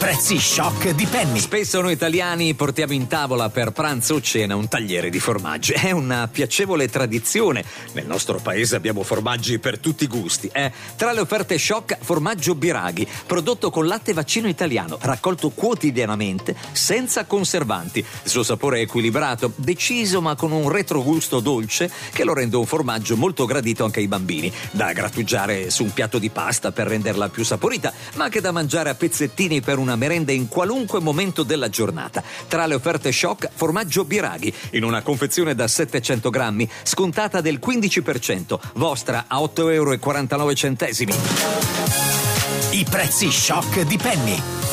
prezzi shock di Penny. Spesso noi italiani portiamo in tavola per pranzo o cena un tagliere di formaggi. È una piacevole tradizione. Nel nostro paese abbiamo formaggi per tutti i gusti. Tra le offerte shock, formaggio Biraghi, prodotto con latte vaccino italiano, raccolto quotidianamente, senza conservanti. Il suo sapore è equilibrato, deciso ma con un retrogusto dolce che lo rende un formaggio molto gradito anche ai bambini. Da grattugiare su un piatto di pasta per renderla più saporita, ma anche da mangiare a pezzettini per una merenda in qualunque momento della giornata. Tra le offerte shock, formaggio Biraghi, in una confezione da 700 grammi, scontata del 15%, vostra a €8,49. I prezzi shock di Penny.